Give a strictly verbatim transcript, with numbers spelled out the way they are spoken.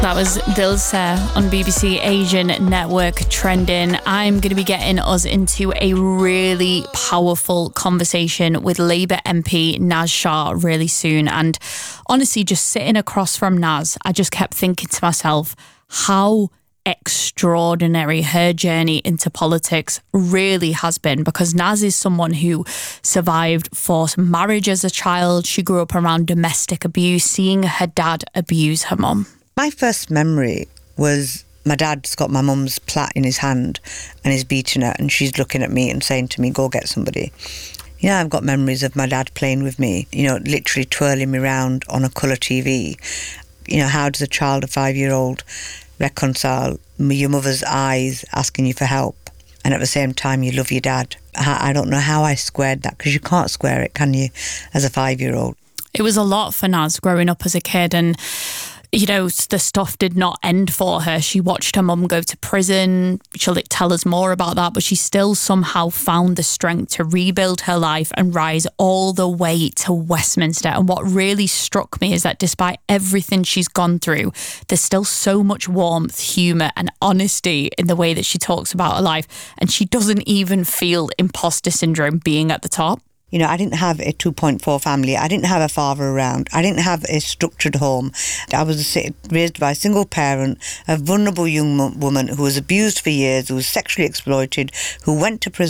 That was Dilsa on B B C Asian Network trending. I'm going to be getting us into a really powerful conversation with Labour M P Naz Shah really soon. And honestly, just sitting across from Naz, I just kept thinking to myself, how extraordinary her journey into politics really has been, because Naz is someone who survived forced marriage as a child. She grew up around domestic abuse, seeing her dad abuse her mum. My first memory was my dad's got my mum's plait in his hand and he's beating her, and she's looking at me and saying to me, go get somebody. Yeah, I've got memories of my dad playing with me, you know, literally twirling me round on a colour T V. You know, how does a child, a five-year-old, reconcile your mother's eyes asking you for help and at the same time you love your dad? I don't know how I squared that, because you can't square it, can you, as a five-year-old? It was a lot for Naz growing up as a kid, and you know, the stuff did not end for her. She watched her mum go to prison. She'll tell us more about that, but she still somehow found the strength to rebuild her life and rise all the way to Westminster. And what really struck me is that despite everything she's gone through, there's still so much warmth, humour and honesty in the way that she talks about her life. And she doesn't even feel imposter syndrome being at the top. You know, I didn't have a two point four family. I didn't have a father around. I didn't have a structured home. I was raised by a single parent, a vulnerable young woman who was abused for years, who was sexually exploited, who went to prison